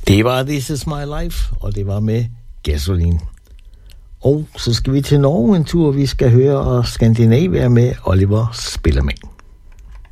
Det var This Is My Life, og det var med Gasoline. Og så skal vi til Norge en tur, vi skal høre Skandinavia med Oliver Spillemann.